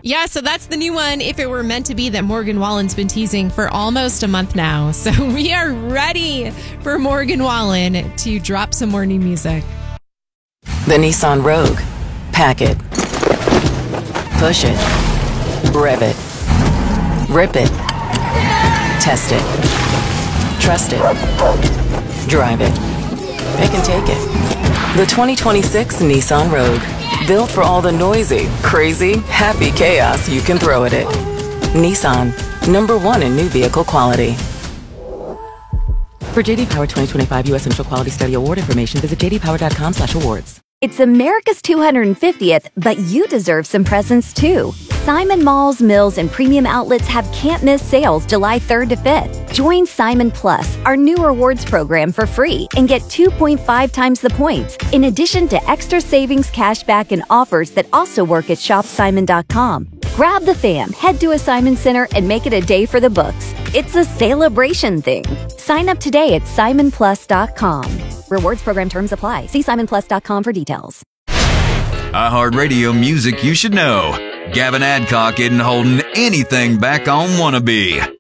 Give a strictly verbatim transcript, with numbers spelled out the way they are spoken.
Yeah, so that's the new one, If It Were Meant to Be, that Morgan Wallen's been teasing for almost a month now. So we are ready for Morgan Wallen to drop some more new music. The Nissan Rogue. Pack it. Push it. Rev it. Rip it. Test it. Trust it. Drive it. Pick and take it. The twenty twenty-six Nissan Rogue. Built for all the noisy, crazy, happy chaos you can throw at it. Nissan. Number one in new vehicle quality. For J D Power twenty twenty-five U S Initial Quality Study Award information, visit j d power dot com slash awards. It's America's two hundred fiftieth, but you deserve some presents too. Simon Malls, Mills, and Premium Outlets have can't-miss sales July third to fifth. Join Simon Plus, our new rewards program, for free and get two point five times the points, in addition to extra savings, cashback, and offers that also work at shop simon dot com. Grab the fam, head to a Simon Center, and make it a day for the books. It's a celebration thing. Sign up today at simon plus dot com. Rewards program terms apply. See simon plus dot com for details. iHeartRadio music you should know. Gavin Adcock isn't holding anything back on Wannabe.